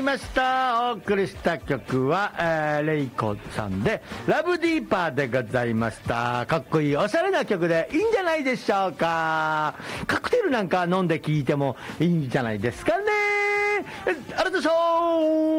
ました。お送りした曲は、レイコさんでラブディーパーでございました。かっこいいおしゃれな曲でいいんじゃないでしょうか。カクテルなんか飲んで聴いてもいいんじゃないですかね。ありがとうございました。